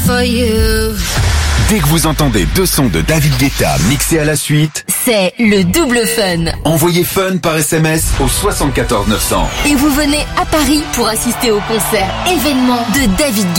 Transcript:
for you. Dès que vous entendez deux sons de David Guetta mixés à la suite, c'est le double fun. Envoyez fun par SMS au 74 900. Et vous venez à Paris pour assister au concert événement de David Guetta.